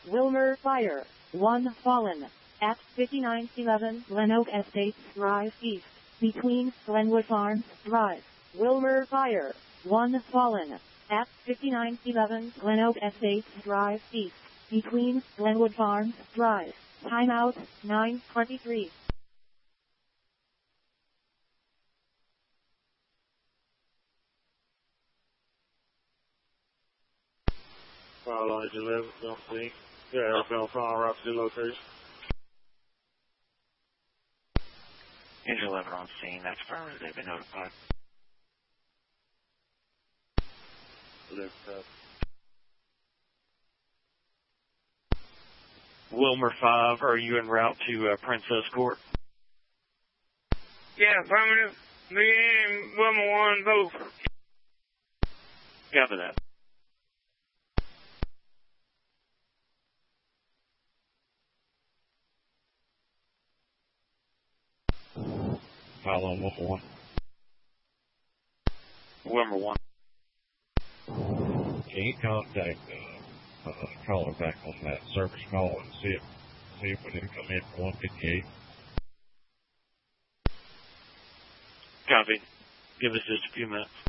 Wilmer Fire. 1 fallen. At 5911 Glen Oak Estates Drive East. Between Glenwood Farms Drive. Wilmer Fire. 1 fallen. At 5911 Glen Oak Estates Drive East. Between Glenwood Farms Drive. Timeout 9:23. Fire line 11, don't see. Yeah, Alabama fire right to the location. Engine 11 on scene. That's affirmative. They've been notified. Wilmer 5, are you en route to Princess Court? Yeah, affirmative. Me and Wilmer 1 both. Copy that. Follow on Wilmer 1. Wilmer 1. Can you contact caller back on that service call and see if we can come in for 158? Copy. Give us just a few minutes.